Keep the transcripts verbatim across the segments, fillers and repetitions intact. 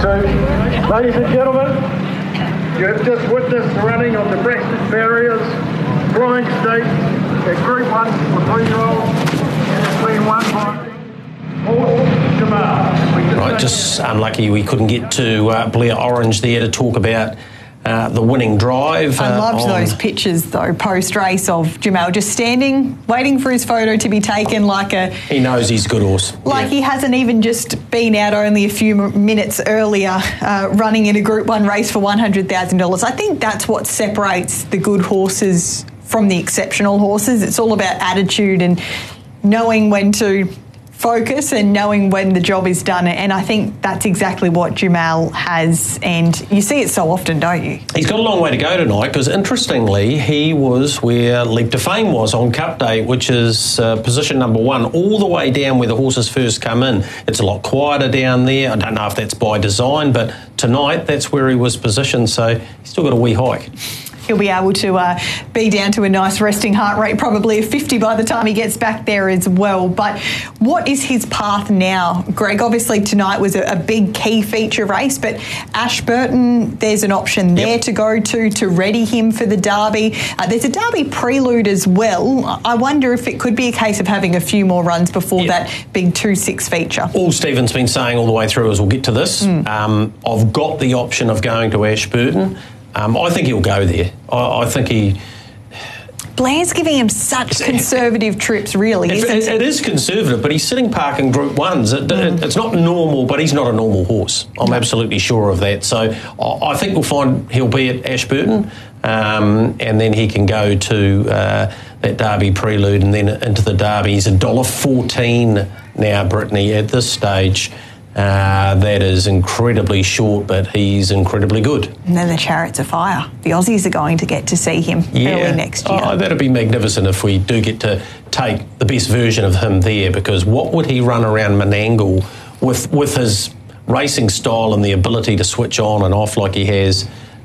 Ladies and gentlemen, you have just witnessed the running of the Braxton Farriers Flying Stakes at Group one for three-year-olds, and it's been won by Horse Jamal. Right, just unlucky we couldn't get to uh, Blair Orange there to talk about Uh, the winning drive. I uh, loved on... those pictures, though, post-race of Jamal just standing, waiting for his photo to be taken like a... He knows he's good horse. Like yeah. he hasn't even just been out only a few minutes earlier uh, running in a Group one race for one hundred thousand dollars. I think that's what separates the good horses from the exceptional horses. It's all about attitude and knowing when to focus and knowing when the job is done, and I think that's exactly what Jamal has, and you see it so often, don't you? He's got a long way to go tonight because, interestingly, he was where Leap to Fame was on Cup Day, which is uh, position number one, all the way down where the horses first come in. It's a lot quieter down there. I don't know if that's by design, but tonight that's where he was positioned, so he's still got a wee hike. He'll be able to uh, be down to a nice resting heart rate, probably a fifty by the time he gets back there as well. But what is his path now, Greg? Obviously tonight was a, a big key feature race, but Ashburton, there's an option there yep. to go to to ready him for the Derby. Uh, there's a Derby prelude as well. I wonder if it could be a case of having a few more runs before yep. that big two six feature. All Stephen's been saying all the way through is we'll get to this. Mm. Um, I've got the option of going to Ashburton. Um, I think he'll go there. I, I think he... Blair's giving him such conservative trips, really, it, isn't it? it? It is conservative, but he's sitting park in Group ones. It, mm. it, it's not normal, but he's not a normal horse. I'm absolutely sure of that. So I, I think we'll find he'll be at Ashburton, um, and then he can go to uh, that Derby prelude and then into the Derby. He's one dollar fourteen now, Brittany, at this stage. Uh, that is incredibly short, but he's incredibly good. And then the Chariots of Fire. The Aussies are going to get to see him yeah. early next year. Oh, that'd be magnificent if we do get to take the best version of him there, because what would he run around Menangle with, with his racing style and the ability to switch on and off like he has?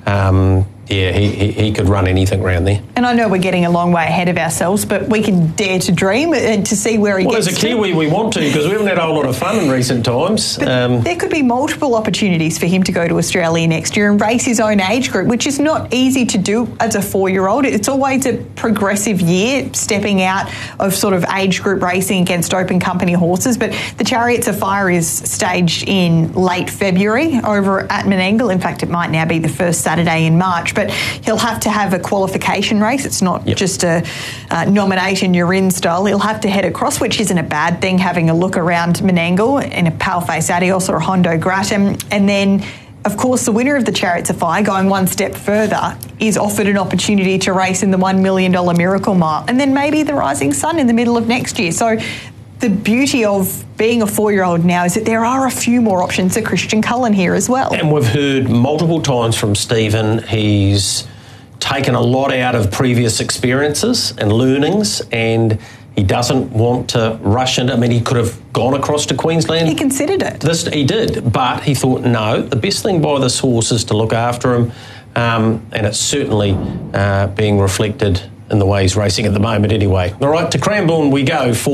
Um, yeah, he, he, he could run anything around there. And I know we're getting a long way ahead of ourselves, but we can dare to dream and to see where he well, gets to. Well, as a Kiwi, we want to, because we haven't had a whole lot of fun in recent times. Um, there could be multiple opportunities for him to go to Australia next year and race his own age group, which is not easy to do as a four-year-old. It's always a progressive year, stepping out of sort of age group racing against open company horses. But the Chariots of Fire is staged in late February over at Menangle. In fact, it might now be the first Saturday in March. But he'll have to have a qualification race. It's not yep. just a uh, nomination you're in style. He'll have to head across, which isn't a bad thing, having a look around Menangle in a Paleface Adios or a Hondo Grattan. And then, of course, the winner of the Chariots of Fire, going one step further, is offered an opportunity to race in the one million dollars Miracle Mile. And then maybe the Rising Sun in the middle of next year. So the beauty of being a four-year-old now is that there are a few more options to Christian Cullen here as well. And we've heard multiple times from Stephen, he's taken a lot out of previous experiences and learnings, and he doesn't want to rush into. I mean, he could have gone across to Queensland. He considered it. This he did, but he thought, no, the best thing by this horse is to look after him, um, and it's certainly uh, being reflected in the way he's racing at the moment anyway. All right, to Cranbourne we go for